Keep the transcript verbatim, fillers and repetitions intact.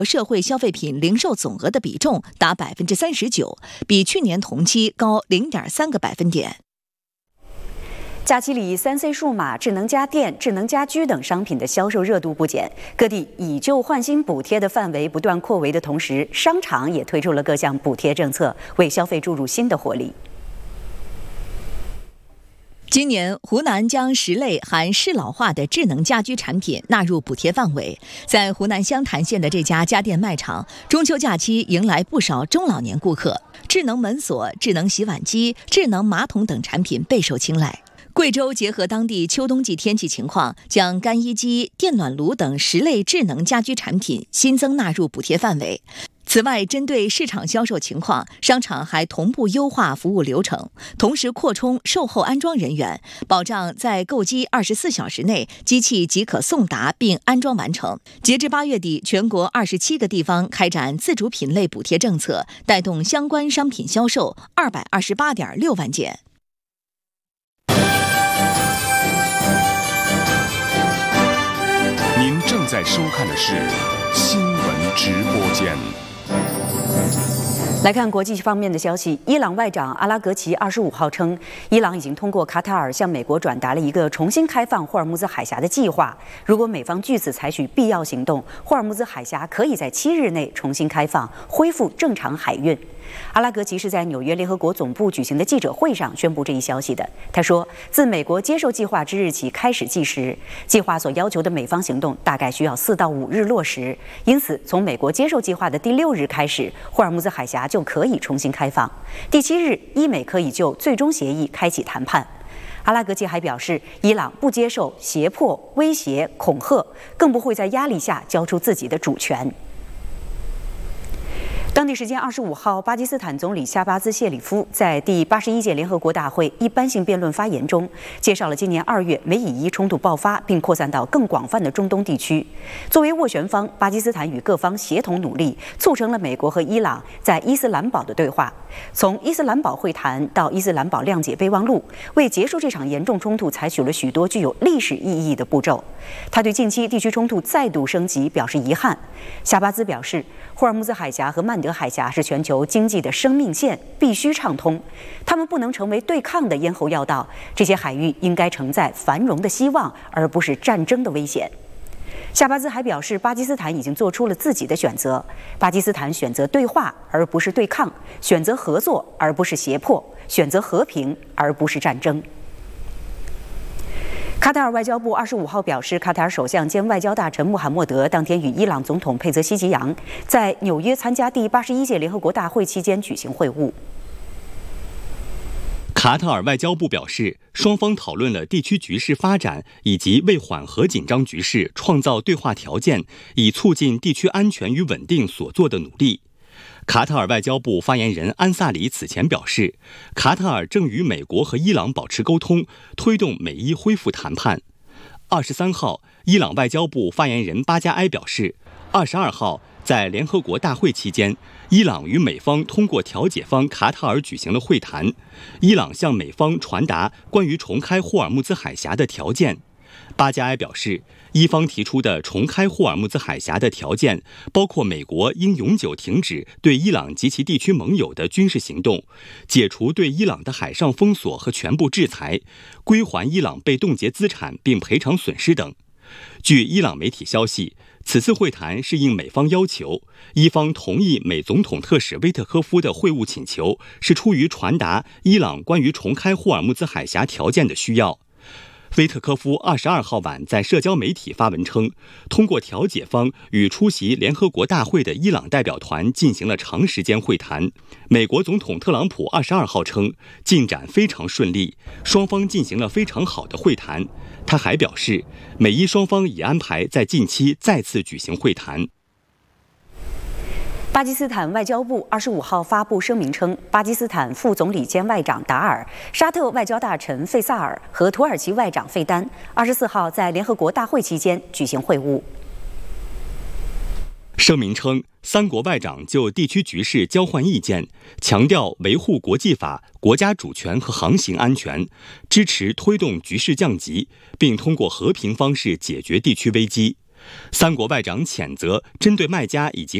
社会消费品零售总额的比重达百分之三十九，比去年同期高零点三个百分点。 假期里，三 C 数码、智能家电、智能家居等商品的销售热度不减，各地以旧换新补贴的范围不断扩围的同时，商场也推出了各项补贴政策，为消费注入新的活力。 今年，湖南将十类含适老化的智能家居产品纳入补贴范围。在湖南湘潭县的这家家电卖场，中秋假期迎来不少中老年顾客。智能门锁、智能洗碗机、智能马桶等产品备受青睐。贵州结合当地秋冬季天气情况，将干衣机、电暖炉等十类智能家居产品新增纳入补贴范围。此外，针对市场销售情况，商场还同步优化服务流程，同时扩充售后安装人员，保障在购机二十四小时内机器即可送达并安装完成。截至八月底，全国二十七个地方开展自主品类补贴政策，带动相关商品销售二百二十八点六万件。 您正在收看的是新闻直播间。 来看国际方面的消息，伊朗外长阿拉格齐二十五号称，伊朗已经通过卡塔尔向美国转达了一个重新开放霍尔木兹海峡的计划。如果美方据此采取必要行动，霍尔木兹海峡可以在七日内重新开放，恢复正常海运。阿拉格齐是在纽约联合国总部举行的记者会上宣布这一消息的。他说，自美国接受计划之日起开始计时，计划所要求的美方行动大概需要四到五日落实。因此，从美国接受计划的第六日开始，霍尔木兹海峡就可以重新开放。第七日，伊美可以就最终协议开启谈判。阿拉格齐还表示，伊朗不接受胁迫、威胁、恐吓，更不会在压力下交出自己的主权。当地时间二十五号，巴基斯坦总理夏巴兹谢里夫在第八十一届联合国大会一般性辩论发言中，介绍了今年二月美以伊冲突爆发并扩散到更广泛的中东地区。作为斡旋方，巴基斯坦与各方协同努力，促成了美国和伊朗在伊斯兰堡的对话。从伊斯兰堡会谈到伊斯兰堡谅解备忘录，为结束这场严重冲突采取了许多具有历史意义的步骤。他对近期地区冲突再度升级表示遗憾。夏巴兹表示，霍尔木兹海峡和曼德海峡是全球经济的生命线，必须畅通。它们不能成为对抗的咽喉要道，这些海域应该承载繁荣的希望，而不是战争的危险。夏巴兹还表示，巴基斯坦已经做出了自己的选择。巴基斯坦选择对话而不是对抗，选择合作而不是胁迫，选择和平而不是战争。卡塔尔外交部二十五号表示，卡塔尔首相兼外交大臣穆罕默德当天与伊朗总统佩泽希吉扬在纽约参加第八十一届联合国大会期间举行会晤。 卡塔尔外交部表示，双方讨论了地区局势发展以及为缓和紧张局势创造对话条件，以促进地区安全与稳定所做的努力。卡塔尔外交部发言人安萨里此前表示，卡塔尔正与美国和伊朗保持沟通，推动美伊恢复谈判。二十三号，伊朗外交部发言人巴加埃表示，二十二号在联合国大会期间，伊朗与美方通过调解方卡塔尔举行了会谈，伊朗向美方传达关于重开霍尔木兹海峡的条件。巴加埃表示，伊方提出的重开霍尔木兹海峡的条件包括美国应永久停止对伊朗及其地区盟友的军事行动，解除对伊朗的海上封锁和全部制裁，归还伊朗被冻结资产并赔偿损失等。据伊朗媒体消息，此次会谈是应美方要求，伊方同意美总统特使威特科夫的会晤请求，是出于传达伊朗关于重开霍尔木兹海峡条件的需要。威特科夫二十二号晚在社交媒体发文称，通过调解方与出席联合国大会的伊朗代表团进行了长时间会谈。美国总统特朗普二十二号称，进展非常顺利，双方进行了非常好的会谈。他还表示，美伊双方已安排在近期再次举行会谈。 巴基斯坦外交部二十五号发布声明称，巴基斯坦副总理兼外长达尔、沙特外交大臣费萨尔和土耳其外长费丹二十四号在联合国大会期间举行会晤。 声明称，三国外长就地区局势交换意见，强调维护国际法、国家主权和航行安全，支持推动局势降级，并通过和平方式解决地区危机。 三国外长谴责针对卖家以及